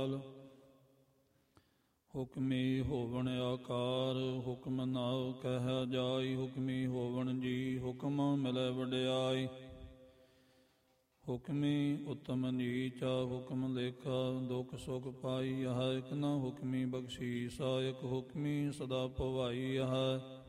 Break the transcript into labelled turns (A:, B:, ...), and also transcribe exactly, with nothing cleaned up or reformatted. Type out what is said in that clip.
A: ਹੁਕਮੀ ਹੋਵਣ ਆਕਾਰ, ਹੁਕਮ ਨਾਉ ਕਹਿ ਜਾਈ। ਹੁਕਮੀ ਹੋਵਣ ਜੀ, ਹੁਕਮ ਮਿਲੈ ਵਡਿਆਈ। ਹੁਕਮੀ ਉਤਮ ਨੀਚਾ, ਹੁਕਮ ਲੇਖਾ ਦੁਖ ਸੁਖ ਪਾਈ। ਆਹ ਇਕ ਨਾ ਹੁਕਮੀ ਬਖਸ਼ੀਸਾ, ਇਕ ਹੁਕਮੀ ਸਦਾ ਭਵਾਈ। ਆਹ